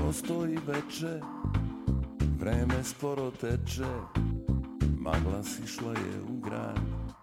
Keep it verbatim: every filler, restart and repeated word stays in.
Postoji veče, vreme sporo teče, magla sišla je u grad.